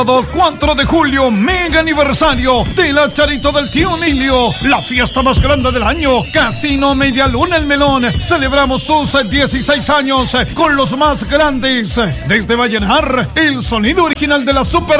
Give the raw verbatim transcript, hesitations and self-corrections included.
cuatro de julio, mega aniversario de la Charito del Tío Nilio, la fiesta más grande del año. Casino Media Luna El Melón. Celebramos sus dieciséis años con los más grandes. Desde Vallenar, el sonido original de la Super